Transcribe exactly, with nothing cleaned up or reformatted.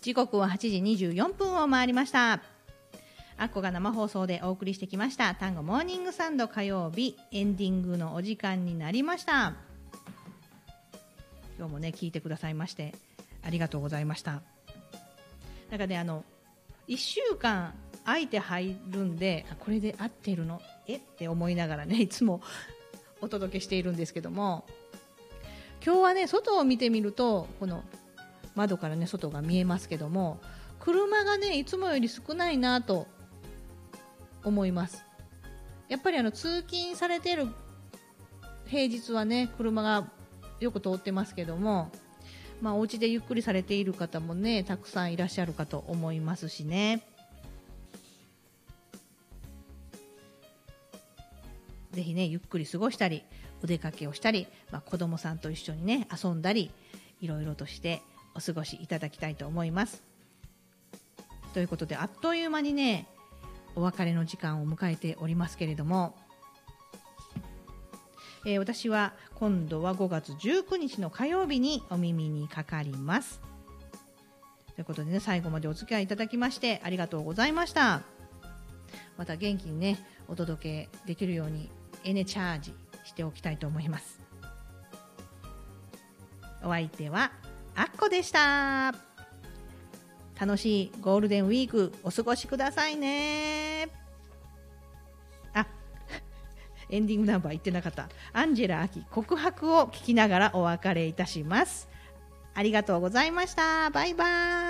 時刻ははちじにじゅうよんぷんを回りました。アッコが生放送でお送りしてきました単語モーニングサンド、火曜日エンディングのお時間になりました。今日もね聞いてくださいましてありがとうございました。なんかねあのいっしゅうかん空いて入るんで、これで合ってるのえって思いながらねいつもお届けしているんですけども、今日はね外を見てみるとこの窓からね外が見えますけども、車がねいつもより少ないなと思います。やっぱりあの通勤されている平日はね車がよく通ってますけども、まあお家でゆっくりされている方もねたくさんいらっしゃるかと思いますしね。ぜひねゆっくり過ごしたりお出かけをしたり、まあ、子供さんと一緒にね遊んだりいろいろとしてお過ごしいただきたいと思います。ということであっという間にねお別れの時間を迎えておりますけれども、えー、私は今度はごがつじゅうくにちの火曜日にお耳にかかります。ということでね最後までお付き合いいただきましてありがとうございました。また元気にねお届けできるようにエネチャージしておきたいと思います。お相手はアッコでした。楽しいゴールデンウィークお過ごしくださいね。あエンディングナンバー言ってなかった。アンジェラ・アキ告白を聞きながらお別れいたします。ありがとうございました。バイバイ。